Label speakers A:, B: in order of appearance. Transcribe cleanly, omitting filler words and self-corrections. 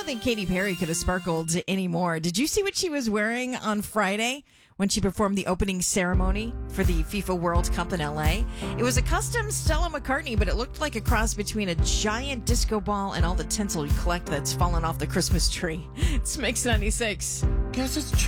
A: think Katy Perry could have sparkled any more. Did you see what she was wearing on Friday when she performed the opening ceremony for the FIFA World Cup in LA? It was a custom Stella McCartney, but it looked like a cross between a giant disco ball and all the tinsel you collect that's fallen off the Christmas tree. It's Mix 96.
B: Guess it's